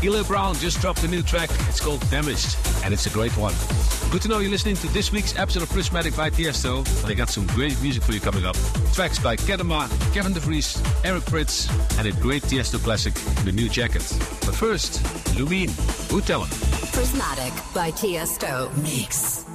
Eli Brown just dropped a new track. It's called Damaged, and it's a great one. Good to know you're listening to this week's episode of Prismatic by Tiesto. They got some great music for you coming up. Tracks by Kedema, Kevin De Vries, Eric Prydz, and a great Tiesto classic, The New Jacket. But first, Lumine, Who Tell 'Em? Prismatic by Tiesto. Mix.